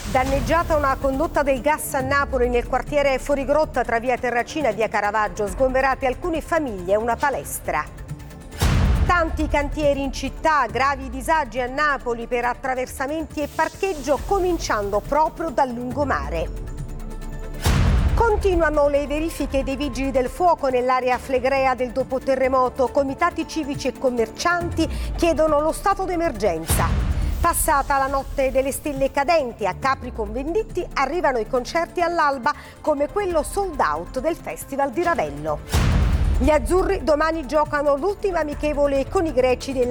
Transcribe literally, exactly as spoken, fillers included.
Danneggiata una condotta del gas a Napoli nel quartiere Fuorigrotta tra via Terracina e via Caravaggio, sgomberate alcune famiglie e una palestra. Tanti cantieri in città, gravi disagi a Napoli per attraversamenti e parcheggio, cominciando proprio dal lungomare. Continuano le verifiche dei vigili del fuoco nell'area flegrea del dopoterremoto. Comitati civici e commercianti chiedono lo stato d'emergenza. Passata la notte delle stelle cadenti a Capri con Venditti, arrivano i concerti all'alba come quello sold out del Festival di Ravello. Gli azzurri domani giocano l'ultima amichevole con i greci del